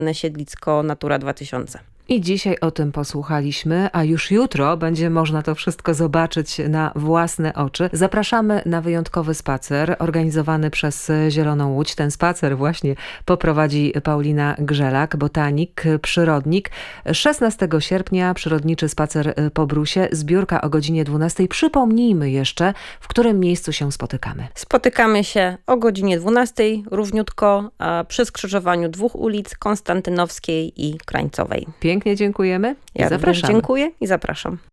siedlisko Natura 2000. I dzisiaj o tym posłuchaliśmy, a już jutro będzie można to wszystko zobaczyć na własne oczy. Zapraszamy na wyjątkowy spacer organizowany przez Zieloną Łódź. Ten spacer właśnie poprowadzi Paulina Grzelak, botanik, przyrodnik. 16 sierpnia przyrodniczy spacer po Brusie, zbiórka o godzinie 12. Przypomnijmy jeszcze, w którym miejscu się spotykamy. Spotykamy się o godzinie 12, równiutko przy skrzyżowaniu dwóch ulic, Konstantynowskiej i Krańcowej. Pięknie dziękujemy i Ja również zapraszamy. dziękuję i zapraszam.